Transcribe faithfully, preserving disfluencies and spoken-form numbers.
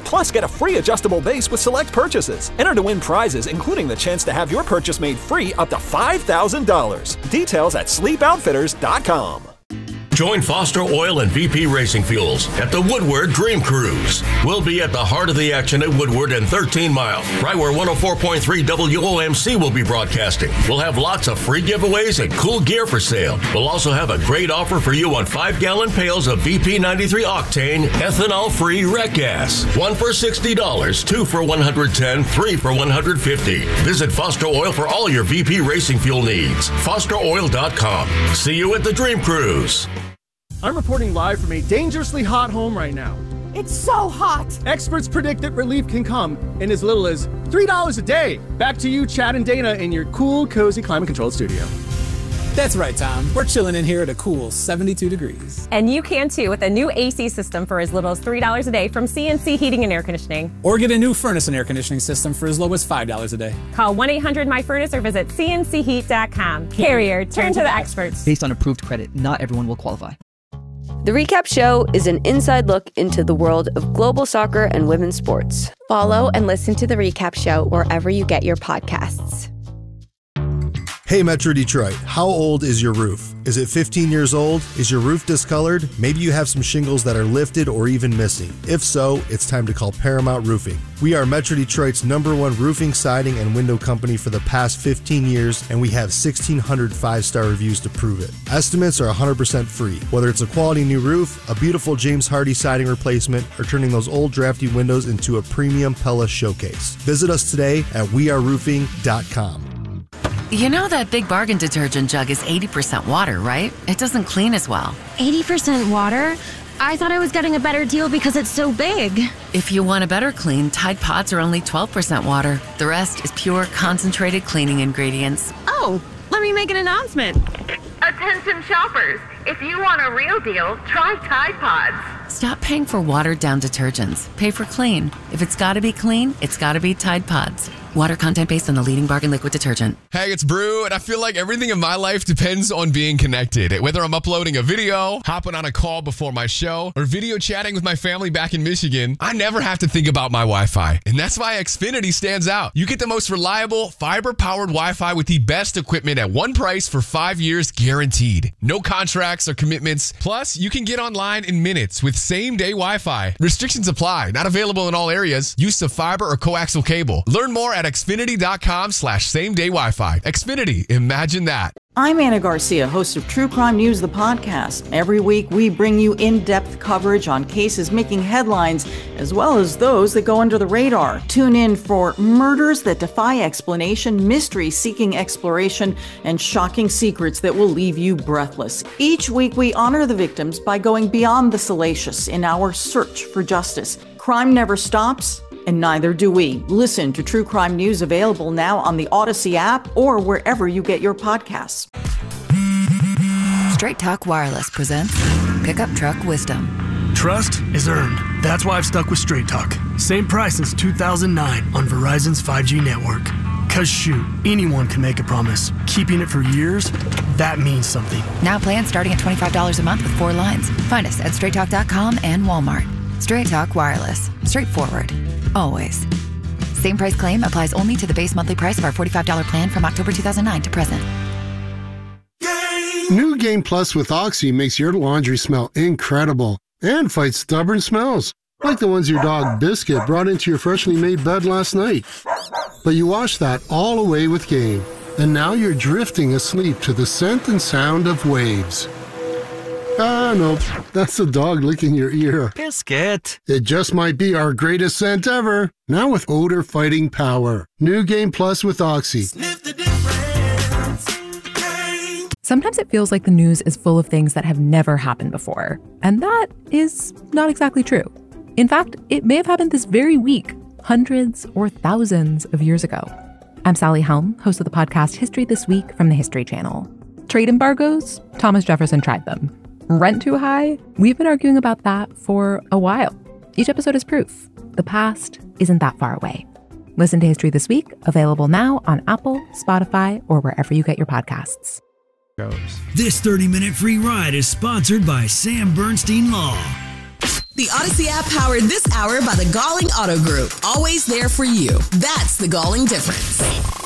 Plus, get a free adjustable base with select purchases. Enter to win prizes, including the chance to have your purchase made free up to five thousand dollars. Details at sleep outfitters dot com. Join Foster Oil and V P Racing Fuels at the Woodward Dream Cruise. We'll be at the heart of the action at Woodward and thirteen mile, right where one oh four point three W O M C will be broadcasting. We'll have lots of free giveaways and cool gear for sale. We'll also have a great offer for you on five gallon pails of V P ninety-three octane ethanol-free wreck gas. One for sixty dollars, two for one hundred ten dollars, three for one hundred fifty dollars. Visit Foster Oil for all your V P Racing Fuel needs. foster oil dot com. See you at the Dream Cruise. I'm reporting live from a dangerously hot home right now. It's so hot! Experts predict that relief can come in as little as three dollars a day. Back to you, Chad and Dana, in your cool, cozy, climate-controlled studio. That's right, Tom. We're chilling in here at a cool seventy-two degrees. And you can too with a new A C system for as little as three dollars a day from C N C Heating and Air Conditioning. Or get a new furnace and air conditioning system for as low as five dollars a day. Call one eight hundred my furnace or visit C N C heat dot com. Carrier, turn, turn to the experts. Based on approved credit, not everyone will qualify. The Recap Show is an inside look into the world of global soccer and women's sports. Follow and listen to The Recap Show wherever you get your podcasts. Hey Metro Detroit, how old is your roof? Is it fifteen years old? Is your roof discolored? Maybe you have some shingles that are lifted or even missing. If so, it's time to call Paramount Roofing. We are Metro Detroit's number one roofing, siding, and window company for the past fifteen years, and we have sixteen hundred five-star reviews to prove it. Estimates are one hundred percent free. Whether it's a quality new roof, a beautiful James Hardy siding replacement, or turning those old drafty windows into a premium Pella showcase. Visit us today at we are roofing dot com. You know that Big Bargain detergent jug is eighty percent water, right? It doesn't clean as well. eighty percent water? I thought I was getting a better deal because it's so big. If you want a better clean, Tide Pods are only twelve percent water. The rest is pure, concentrated cleaning ingredients. Oh, let me make an announcement. Attention shoppers, if you want a real deal, try Tide Pods. Stop paying for watered-down detergents. Pay for clean. If it's gotta be clean, it's gotta be Tide Pods. Water content based on the leading bargain liquid detergent. Hey, it's Brew, and I feel like everything in my life depends on being connected. Whether I'm uploading a video, hopping on a call before my show, or video chatting with my family back in Michigan, I never have to think about my Wi-Fi. And that's why Xfinity stands out. You get the most reliable, fiber-powered Wi-Fi with the best equipment at one price for five years guaranteed. No contracts or commitments. Plus, you can get online in minutes with same-day Wi-Fi. Restrictions apply. Not available in all areas. Use of fiber or coaxial cable. Learn more at xfinity dot com slash same day Wi-Fi. Xfinity, imagine that. I'm Anna Garcia, host of True Crime News, the podcast. Every week, we bring you in-depth coverage on cases making headlines, as well as those that go under the radar. Tune in for murders that defy explanation, mysteries seeking exploration, and shocking secrets that will leave you breathless. Each week, we honor the victims by going beyond the salacious in our search for justice. Crime never stops, and neither do we. Listen to True Crime News, available now on the Odyssey app or wherever you get your podcasts. Straight Talk Wireless presents Pickup Truck Wisdom. Trust is earned. That's why I've stuck with Straight Talk. Same price since two thousand nine on Verizon's five G network. Cause shoot, anyone can make a promise. Keeping it for years, that means something. Now plans starting at twenty-five dollars a month with four lines. Find us at straight talk dot com and Walmart. Straight Talk Wireless. Straightforward. Always. Same price claim applies only to the base monthly price of our forty-five dollars plan from October two thousand nine to present. New Game Plus with Oxy makes your laundry smell incredible and fights stubborn smells, like the ones your dog Biscuit brought into your freshly made bed last night. But you wash that all away with Game, and now you're drifting asleep to the scent and sound of waves. Ah, no, that's the dog licking your ear. Biscuit. It just might be our greatest scent ever. Now with odor-fighting power. New Game Plus with Oxy. Sniff the difference. Game. Sometimes it feels like the news is full of things that have never happened before. And that is not exactly true. In fact, it may have happened this very week, hundreds or thousands of years ago. I'm Sally Helm, host of the podcast History This Week from the History Channel. Trade embargoes? Thomas Jefferson tried them. Rent too high? We've been arguing about that for a while. Each episode is proof. The past isn't that far away. Listen to History This Week, available now on Apple, Spotify, or wherever you get your podcasts. This thirty minute free ride is sponsored by Sam Bernstein Law. The Odyssey app powered this hour by the Galling Auto Group. Always there for you. That's the galling difference.